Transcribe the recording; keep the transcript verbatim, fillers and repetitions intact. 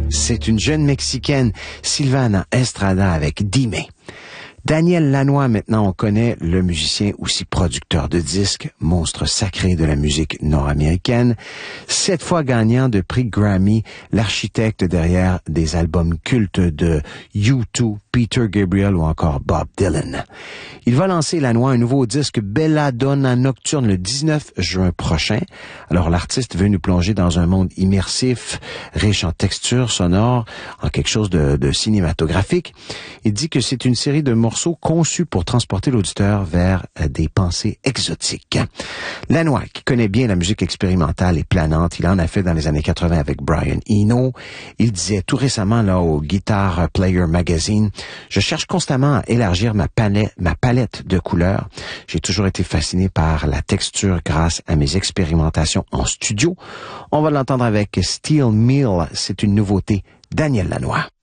C'est une jeune Mexicaine, Sylvana Estrada avec Dime. Daniel Lanois, maintenant on connaît, le musicien aussi producteur de disques, monstre sacré de la musique nord-américaine, sept fois gagnant de prix Grammy, l'architecte derrière des albums cultes de U deux, Peter Gabriel ou encore Bob Dylan. Il va lancer Lanois un nouveau disque Belladonna Nocturne le dix-neuf juin prochain. Alors l'artiste veut nous plonger dans un monde immersif, riche en textures sonores, en quelque chose de, de cinématographique. Il dit que c'est une série de morceaux conçus pour transporter l'auditeur vers des pensées exotiques. Lanois, qui connaît bien la musique expérimentale et planante, il en a fait dans les années quatre-vingt avec Brian Eno. Il disait tout récemment là au Guitar Player Magazine, « Je cherche constamment à élargir ma palette, ma palette de couleurs. J'ai toujours été fasciné par la texture grâce à mes expérimentations en studio. » On va l'entendre avec Steel Mill, c'est une nouveauté. Daniel Lanois.